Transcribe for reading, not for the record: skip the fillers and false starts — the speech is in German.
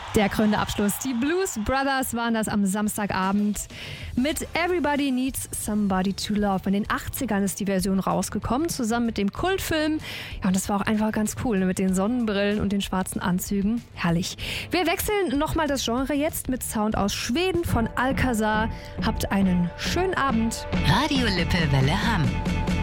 Der krönende Abschluss. Die Blues Brothers waren das am Samstagabend mit Everybody Needs Somebody to Love. In den 80ern ist die Version rausgekommen, zusammen mit dem Kultfilm. Ja, und das war auch einfach ganz cool, mit den Sonnenbrillen und den schwarzen Anzügen. Herrlich. Wir wechseln nochmal das Genre jetzt mit Sound aus Schweden von Alcazar. Habt einen schönen Abend. Radio Lippe Welle Hamm.